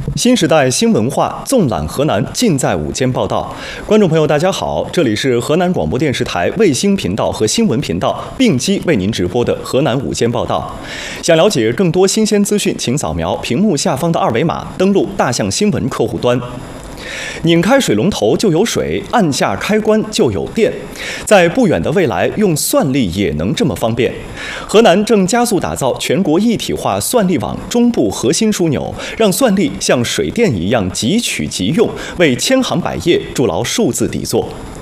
新时代新文化纵览河南，尽在午间报道。观众朋友，大家好，这里是河南广播电视台卫星频道和新闻频道并机为您直播的河南午间报道。想了解更多新鲜资讯，请扫描屏幕下方的二维码，登录大象新闻客户端。拧开水龙头就有水，按下开关就有电。在不远的未来，用算力也能这么方便。河南正加速打造全国一体化算力网中部核心枢纽，让算力像水电一样即取即用，为千行百业筑牢数字底座。